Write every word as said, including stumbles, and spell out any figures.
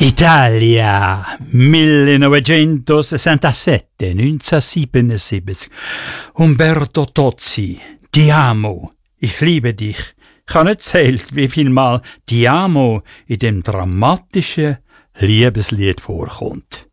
Italia, millenovecentosessantasette, neunzehnhundertsiebenundsiebzig. Umberto Tozzi, Ti amo, ich liebe dich. Ich habe nicht zählt, wie viel Mal Ti amo in dem dramatischen Liebeslied vorkommt.